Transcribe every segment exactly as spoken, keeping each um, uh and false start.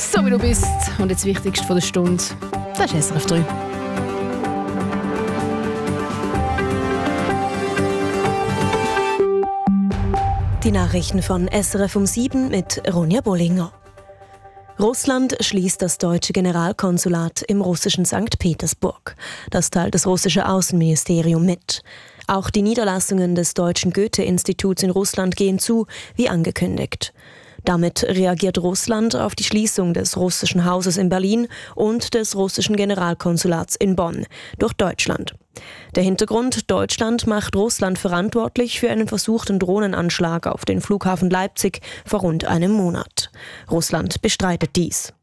So wie du bist. Und jetzt das Wichtigste von der Stunde. Das ist S R F drei. Die Nachrichten von S R F um sieben mit Ronja Bollinger. Russland schließt das deutsche Generalkonsulat im russischen Sankt Petersburg. Das teilt das russische Außenministerium mit. Auch die Niederlassungen des Deutschen Goethe-Instituts in Russland gehen zu, wie angekündigt. Damit reagiert Russland auf die Schließung des russischen Hauses in Berlin und des russischen Generalkonsulats in Bonn durch Deutschland. Der Hintergrund: Deutschland macht Russland verantwortlich für einen versuchten Drohnenanschlag auf den Flughafen Leipzig vor rund einem Monat. Russland bestreitet dies.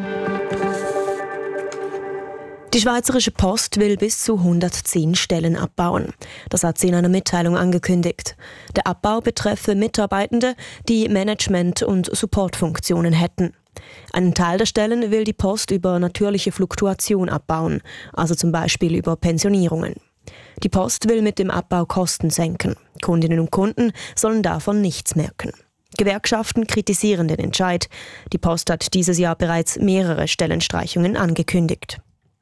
Die Schweizerische Post will bis zu hundertzehn Stellen abbauen. Das hat sie in einer Mitteilung angekündigt. Der Abbau betreffe Mitarbeitende, die Management- und Supportfunktionen hätten. Einen Teil der Stellen will die Post über natürliche Fluktuation abbauen, also zum Beispiel über Pensionierungen. Die Post will mit dem Abbau Kosten senken. Kundinnen und Kunden sollen davon nichts merken. Gewerkschaften kritisieren den Entscheid. Die Post hat dieses Jahr bereits mehrere Stellenstreichungen angekündigt.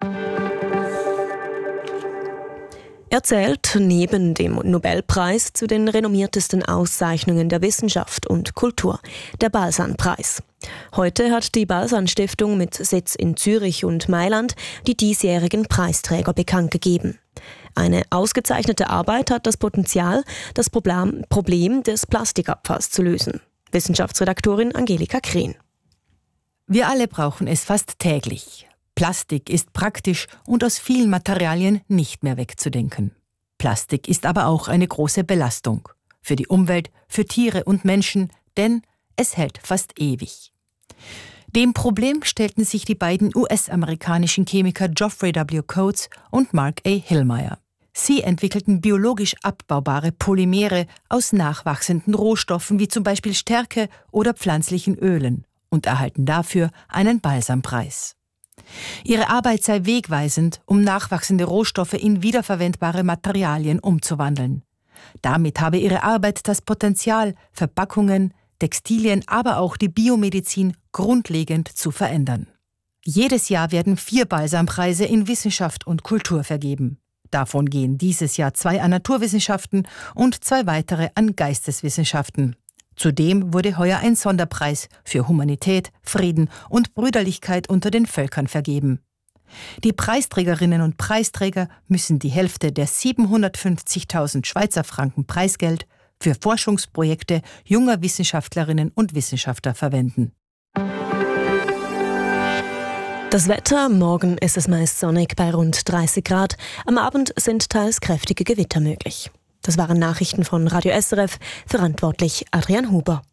Er zählt neben dem Nobelpreis zu den renommiertesten Auszeichnungen der Wissenschaft und Kultur, der Balzan-Preis. Heute hat die Balzan-Stiftung mit Sitz in Zürich und Mailand die diesjährigen Preisträger bekannt gegeben. Eine ausgezeichnete Arbeit hat das Potenzial, das Problem, Problem des Plastikabfalls zu lösen. Wissenschaftsredaktorin Angelika Krehn. Wir alle brauchen es fast täglich. Plastik ist praktisch und aus vielen Materialien nicht mehr wegzudenken. Plastik ist aber auch eine große Belastung. Für die Umwelt, für Tiere und Menschen, denn es hält fast ewig. Dem Problem stellten sich die beiden U S-amerikanischen Chemiker Geoffrey W. Coates und Mark A. Hillmeyer. Sie entwickelten biologisch abbaubare Polymere aus nachwachsenden Rohstoffen wie zum Beispiel Stärke oder pflanzlichen Ölen und erhalten dafür einen Balzan-Preis. Ihre Arbeit sei wegweisend, um nachwachsende Rohstoffe in wiederverwendbare Materialien umzuwandeln. Damit habe ihre Arbeit das Potenzial, Verpackungen, Textilien, aber auch die Biomedizin grundlegend zu verändern. Jedes Jahr werden vier Balzan-Preise in Wissenschaft und Kultur vergeben. Davon gehen dieses Jahr zwei an Naturwissenschaften und zwei weitere an Geisteswissenschaften. Zudem wurde heuer ein Sonderpreis für Humanität, Frieden und Brüderlichkeit unter den Völkern vergeben. Die Preisträgerinnen und Preisträger müssen die Hälfte der siebenhundertfünfzigtausend Schweizer Franken Preisgeld für Forschungsprojekte junger Wissenschaftlerinnen und Wissenschaftler verwenden. Das Wetter: Morgen ist es meist sonnig bei rund dreißig Grad. Am Abend sind teils kräftige Gewitter möglich. Das waren Nachrichten von Radio S R F, verantwortlich Adrian Huber.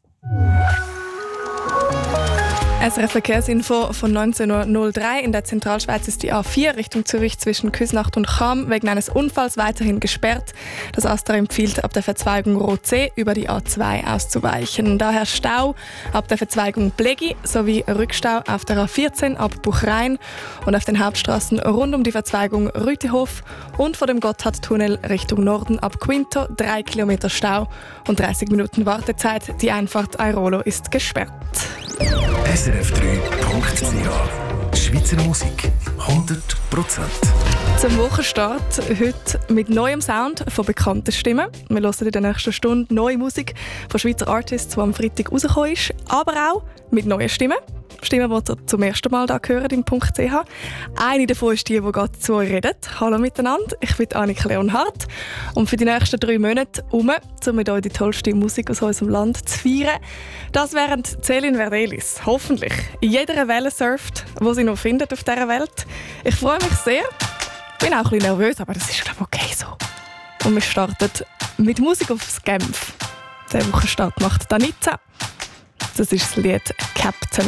S R F-Verkehrsinfo von neunzehn Uhr null drei. In der Zentralschweiz ist die A vier Richtung Zürich zwischen Küsnacht und Cham wegen eines Unfalls weiterhin gesperrt. Das AStA empfiehlt, ab der Verzweigung Rotsee über die A zwei auszuweichen. Daher Stau ab der Verzweigung Blegi sowie Rückstau auf der A vierzehn ab Buchrein und auf den Hauptstraßen rund um die Verzweigung Rütihof und vor dem Gotthardtunnel Richtung Norden ab Quinto drei Kilometer Stau und dreißig Minuten Wartezeit. Die Einfahrt Airolo ist gesperrt. S R F drei Punkt C H Schweizer Musik hundert Prozent. Zum Wochenstart heute mit neuem Sound von bekannten Stimmen. Wir hören in der nächsten Stunde neue Musik von Schweizer Artists, die am Freitag rausgekommen ist, aber auch mit neuen Stimmen. Stimmen, die ihr zum ersten Mal hier hören im Punkt C H. Eine davon ist die, die gerade zu euch redet. Hallo miteinander, ich bin Annika Leonhardt. Und für die nächsten drei Monate um, um mit euch die tollste Musik aus unserem Land zu feiern, das während Celine Verdelis hoffentlich in jeder Welle surft, die sie noch findet auf dieser Welt. Ich freue mich sehr. Ich bin auch ein bisschen nervös, aber das ist, glaube ich, okay so. Und wir starten mit Musik aufs Genf. Den Wochenstart macht Danica. Das ist das Lied Captain.